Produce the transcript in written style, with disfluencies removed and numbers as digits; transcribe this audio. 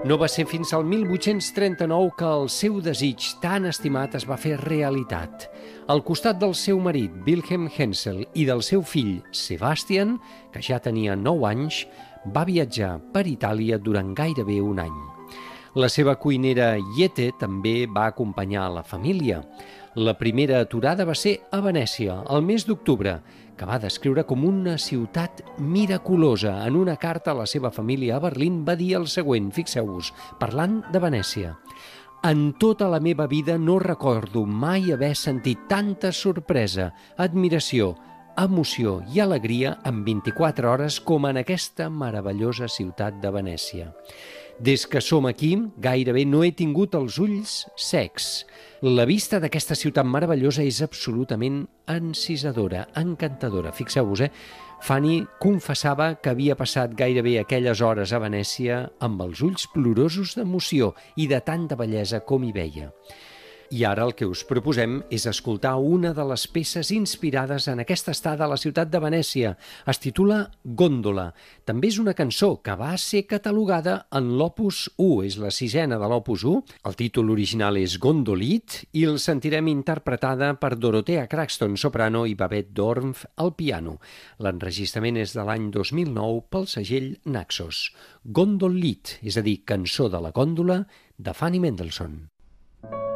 No va ser fins al 1839 que el seu desig tan estimat es va fer realitat. Al costat del seu marit, Wilhelm Hensel, i del seu fill, Sebastian, que ja tenia 9 anys, va viatjar per Itàlia durant gairebé un any. La seva cuinera Jette també va acompanyar la família. La primera aturada va ser a Venècia, el mes d'octubre, que va descriure com una ciutat miraculosa. En una carta a la seva família a Berlín va dir el següent, fixeu-vos, parlant de Venècia. En tota la meva vida no recordo mai haver sentit tanta sorpresa, admiració, emoció i alegria en 24 hores com en aquesta meravellosa ciutat de Venècia. Des que som aquí, gairebé no he tingut els ulls secs. La vista d'aquesta ciutat meravellosa és absolutament encisadora, encantadora. Fixeu-vos, Fanny confessava que havia passat gairebé aquelles hores a Venècia amb els ulls plorosos d'emoció i de tanta bellesa com hi veia. I ara el que us proposem és escoltar una de les peces inspirades en aquesta estada a la ciutat de Venècia. Es titula Góndola. També és una cançó que va ser catalogada en l'Opus 1, és la 6ena de l'Opus 1. El títol original és Gondolit i el sentirem interpretada per Dorothea Craxton, soprano, i Babette Dornf al piano. L'enregistrament és de l'any 2009 pel segell Naxos. Gondolit, és a dir, cançó de la gòndola, de Fanny Mendelssohn.